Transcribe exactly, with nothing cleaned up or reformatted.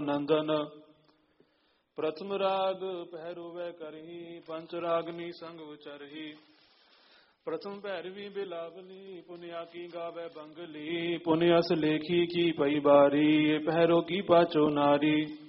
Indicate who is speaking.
Speaker 1: नंदन। प्रथम राग पहरु वै करही, पंच रागनी संग उचरही। प्रथम भैरवी बिलावली, पुनिया की गावे बंगली। पुनियस लेखी की पई बारी, पहरो की पाचो नारी।